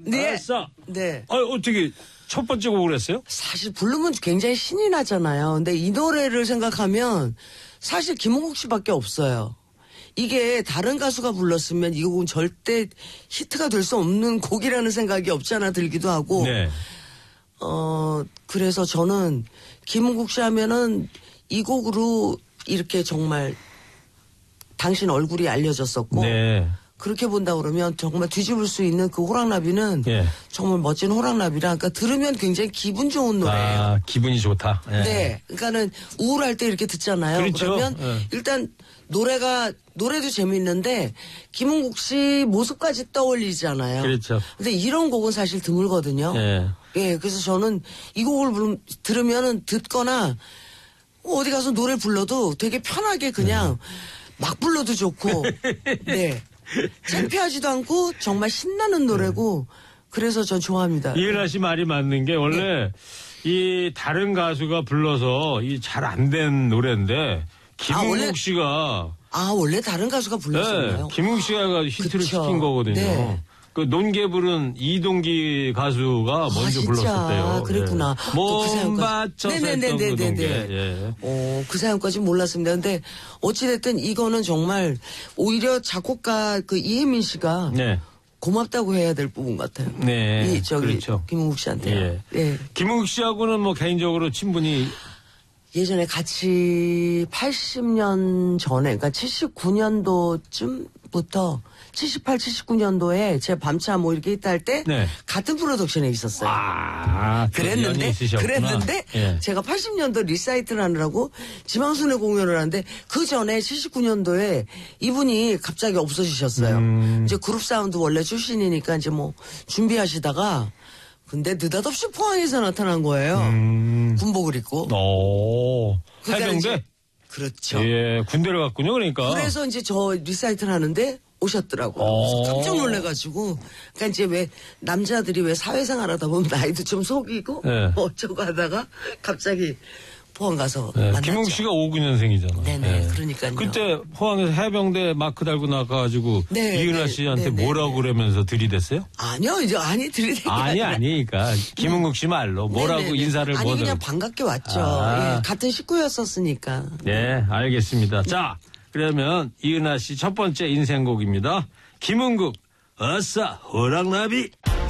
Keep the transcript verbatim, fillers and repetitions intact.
네. 아싸. 네. 아, 어떻게 첫 번째 곡을 했어요? 사실 부르면 굉장히 신이 나잖아요. 근데 이 노래를 생각하면 사실 김홍국 씨밖에 없어요. 이게 다른 가수가 불렀으면 이 곡은 절대 히트가 될 수 없는 곡이라는 생각이 없지 않아 들기도 하고. 네. 어, 그래서 저는 김홍국 씨 하면은 이 곡으로 이렇게 정말 당신 얼굴이 알려졌었고. 네. 그렇게 본다 그러면 정말 뒤집을 수 있는 그 호랑나비는 예. 정말 멋진 호랑나비라 그러니까 들으면 굉장히 기분 좋은 노래예요. 아, 기분이 좋다. 예. 네. 그러니까는 우울할 때 이렇게 듣잖아요. 그렇죠. 그러면 예. 일단 노래가 노래도 재밌는데 김은국 씨 모습까지 떠올리잖아요. 그렇죠. 근데 이런 곡은 사실 드물거든요. 예. 예. 그래서 저는 이 곡을 부르, 들으면은 듣거나 어디 가서 노래 불러도 되게 편하게 그냥 막 불러도 좋고 네. 창피하지도 않고 정말 신나는 노래고 그래서 전 좋아합니다. 이은하 씨 말이 맞는 게 원래 네. 이 다른 가수가 불러서 이 잘 안 된 노래인데 김웅국 아, 원래, 씨가 아 원래 다른 가수가 불렀었나요? 네, 김웅국 씨가 히트를 그쵸. 시킨 거거든요. 네. 그 논개불은 이동기 가수가 먼저 아, 불렀었대요. 그랬구나. 예. 몸 바쳐서 했던 그 동계. 예. 어, 그 사연까지 몰랐습니다. 근데 어찌됐든 이거는 정말 오히려 작곡가 그 이혜민 씨가 네. 고맙다고 해야 될 부분 같아요. 네. 이 저기 그렇죠. 김웅국 씨한테. 예. 예. 김웅국 씨하고는 뭐 개인적으로 친분이 예전에 같이 팔십 년 전에, 그러니까 칠십구 년도쯤부터 칠십팔, 칠십구 년도에 제 밤차 뭐 이렇게 있다 할 때 네. 같은 프로덕션에 있었어요. 아, 그랬는데, 그랬는데 예. 제가 팔십 년도 리사이트를 하느라고 지방순회 공연을 하는데 그 전에 칠십구 년도에 이분이 갑자기 없어지셨어요. 음. 이제 그룹 사운드 원래 출신이니까 이제 뭐 준비하시다가 근데 느닷없이 포항에서 나타난 거예요. 음. 군복을 입고. 오. 해병대? 그렇죠. 예, 군대를 갔군요, 그러니까. 그래서 이제 저 리사이트를 하는데 오셨더라고요. 오. 깜짝 놀래가지고. 그러니까 이제 왜 남자들이 왜 사회생활 하다 보면 나이도 좀 속이고 네. 어쩌고 하다가 갑자기 포항 가서 네, 만났죠. 김웅 씨가 오십구 년생이잖아. 네네, 네. 그러니까요. 그때 포항에서 해병대 마크 달고 나가가지고 네, 이은하 네, 씨한테 네, 뭐라고 네. 그러면서 들이댔어요? 아니요, 이제 아니 들이대기 아니 아니니까 김웅국 씨 말로 뭐라고 네네네. 인사를 아니 뭐라고. 그냥 반갑게 왔죠. 아. 예, 같은 식구였었으니까. 네, 알겠습니다. 자, 그러면 이은하 씨 첫 번째 인생곡입니다. 김웅국, 어싸 호랑나비.